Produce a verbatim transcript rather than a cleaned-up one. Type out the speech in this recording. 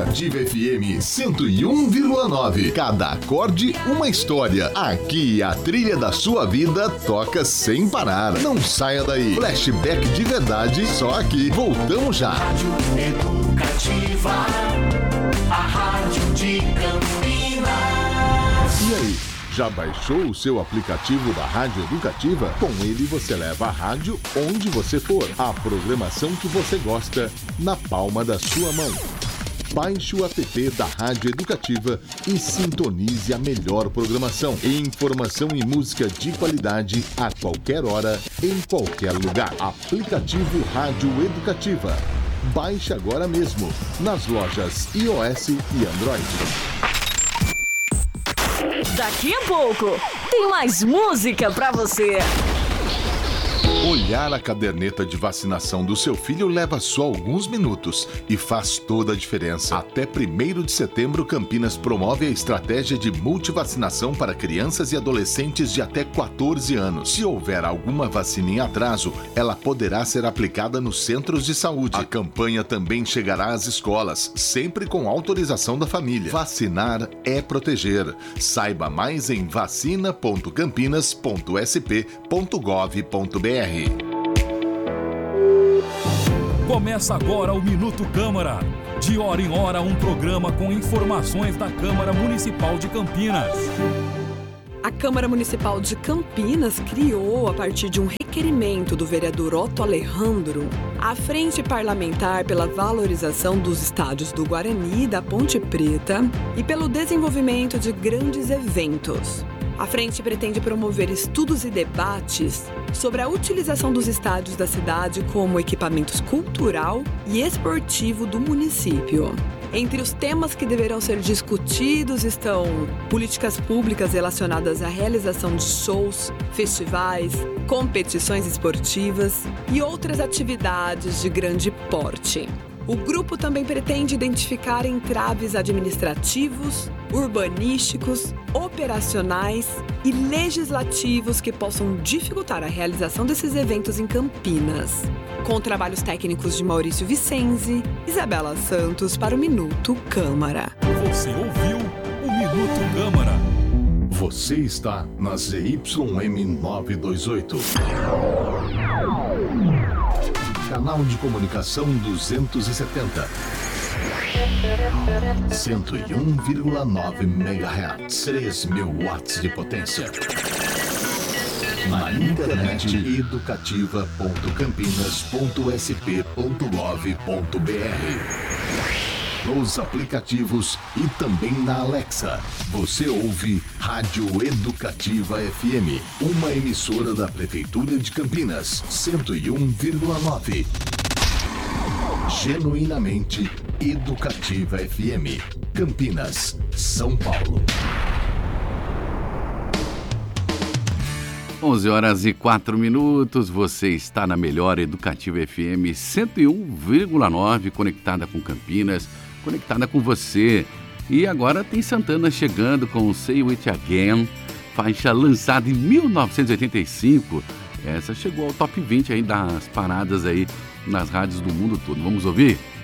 Educativa F M cento e um vírgula nove. Cada acorde, uma história. Aqui a trilha da sua vida toca sem parar. Não saia daí. Flashback de verdade, só aqui. Voltamos já. Rádio Educativa, a rádio de Campinas. E aí? Já baixou o seu aplicativo da Rádio Educativa? Com ele você leva a rádio onde você for. A programação que você gosta na palma da sua mão. Baixe o app da Rádio Educativa e sintonize a melhor programação. Informação e música de qualidade a qualquer hora, em qualquer lugar. Aplicativo Rádio Educativa. Baixe agora mesmo nas lojas iOS e Android. Daqui a pouco tem mais música pra você. Olhar a caderneta de vacinação do seu filho leva só alguns minutos e faz toda a diferença. Até primeiro de setembro, Campinas promove a estratégia de multivacinação para crianças e adolescentes de até quatorze anos. Se houver alguma vacina em atraso, ela poderá ser aplicada nos centros de saúde. A campanha também chegará às escolas, sempre com autorização da família. Vacinar é proteger. Saiba mais em vacina ponto campinas ponto s p ponto gov ponto b r. Começa agora o Minuto Câmara. De hora em hora, um programa com informações da Câmara Municipal de Campinas. A Câmara Municipal de Campinas criou, a partir de um requerimento do vereador Otto Alejandro, a Frente Parlamentar pela Valorização dos Estádios do Guarani e da Ponte Preta e pelo desenvolvimento de grandes eventos. A frente pretende promover estudos e debates sobre a utilização dos estádios da cidade como equipamentos cultural e esportivo do município. Entre os temas que deverão ser discutidos estão políticas públicas relacionadas à realização de shows, festivais, competições esportivas e outras atividades de grande porte. O grupo também pretende identificar entraves administrativos, urbanísticos, operacionais e legislativos que possam dificultar a realização desses eventos em Campinas. Com trabalhos técnicos de Maurício Vicenzi, Isabela Santos para o Minuto Câmara. Você ouviu o Minuto Câmara. Você está na Z Y M novecentos e vinte e oito. Canal de comunicação duzentos e setenta. cento e um vírgula nove megahertz. três mil watts de potência. Na internet educativa ponto campinas ponto s p ponto gov ponto b r. Nos aplicativos e também na Alexa. Você ouve Rádio Educativa F M, uma emissora da Prefeitura de Campinas, cento e um vírgula nove. Genuinamente Educativa F M, Campinas, São Paulo. onze horas e quatro minutos, você está na melhor Educativa F M cento e um vírgula nove, conectada com Campinas, conectada com você. E agora tem Santana chegando com Say It Again, faixa lançada em mil novecentos e oitenta e cinco. Essa chegou ao top vinte aí das paradas aí nas rádios do mundo todo. Vamos ouvir?